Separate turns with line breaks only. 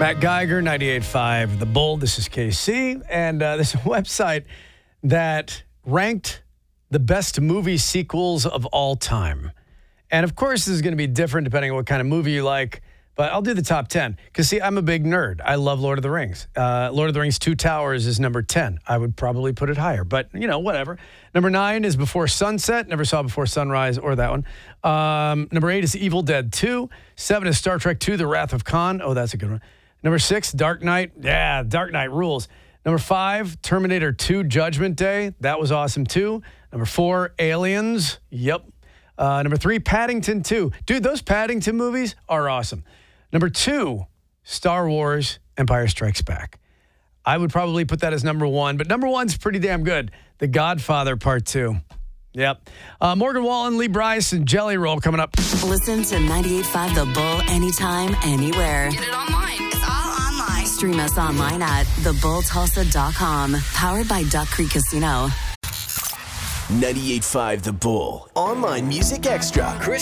Matt Geiger, 98.5 The Bull. This is KC. And there's a website that ranked the best movie sequels of all time. And of course, this is going to be different depending on what kind of movie you like. But I'll do the top 10. Because, see, I'm a big nerd. I love Lord of the Rings. Lord of the Rings 2 Towers is number 10. I would probably put it higher. But, you know, whatever. Number 9 is Before Sunset. Never saw Before Sunrise or that one. Number 8 is Evil Dead 2. 7 is Star Trek 2, The Wrath of Khan. Oh, that's a good one. Number 6, Dark Knight. Yeah, Dark Knight rules. Number 5, Terminator 2, Judgment Day. That was awesome, too. Number 4, Aliens. Yep. Number 3, Paddington 2. Dude, those Paddington movies are awesome. Number 2, Star Wars, Empire Strikes Back. I would probably put that as number 1, but number 1's pretty damn good. The Godfather Part 2. Yep. Morgan Wallen, Lee Bryce, and Jelly Roll coming up.
Listen to 98.5 The Bull anytime, anywhere.
Get it online. It's all online.
Stream us online at thebulltulsa.com. Powered by Duck Creek Casino.
98.5 The Bull. Online Music Extra. Chris